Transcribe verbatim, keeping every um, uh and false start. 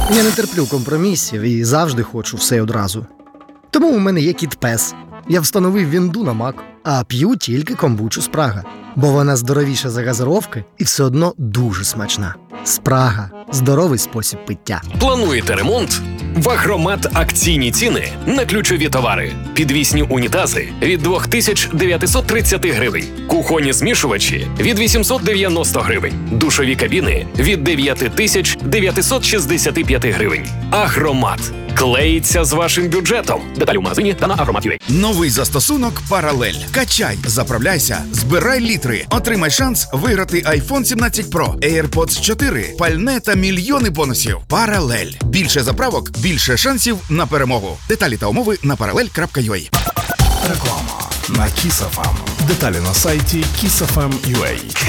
Я не терплю компромісів і завжди хочу все одразу. Тому у мене є кіт-пес. Я встановив вінду на Мак, а п'ю тільки комбучу Спрага. Бо вона здоровіша за газировки і все одно дуже смачна. Спрага – здоровий спосіб пиття. Плануєте ремонт? В Агромат акційні ціни на ключові товари. Підвісні унітази від дві тисячі дев'ятсот тридцять гривень. Кухонні змішувачі від вісімсот дев'яносто гривень. Душові кабіни від дев'ять тисяч дев'ятсот шістдесят п'ять гривень. Агромат. Клеїться з вашим бюджетом. Деталі в магазині та на агромат крапка ю а. Новий застосунок «Паралель». Качай, заправляйся, збирай літри. Отримай шанс виграти айфон сімнадцять про, AirPods чотири, пальне та мільйони бонусів. «Паралель». Більше заправок, більше шансів на перемогу. Деталі та умови на паралель крапка ю а. Реклама на Kiss еф ем. Деталі на сайті kiss еф ем крапка ю а.